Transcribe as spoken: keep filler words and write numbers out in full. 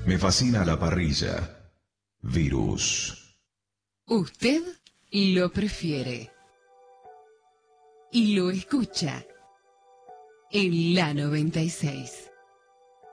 Me fascina la parrilla. Virus. Usted lo prefiere. Y lo escucha en la noventa y seis.